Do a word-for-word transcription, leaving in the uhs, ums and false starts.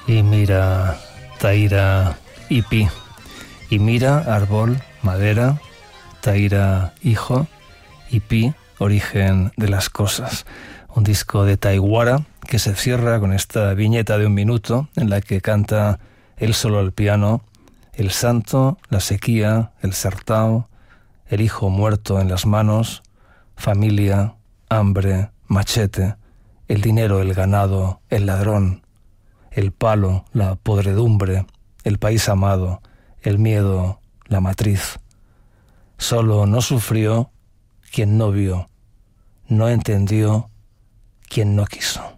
Y mira, Taira y Pi. Y mira, árbol, madera, Taira, hijo, y Pi, origen de las cosas. Un disco de Taiguara que se cierra con esta viñeta de un minuto en la que canta él solo al piano, el santo, la sequía, el sartao, el hijo muerto en las manos, familia, hambre, machete, el dinero, el ganado, el ladrón, el palo, la podredumbre, el país amado, el miedo, la matriz. Solo no sufrió quien no vio, no entendió quien no quiso.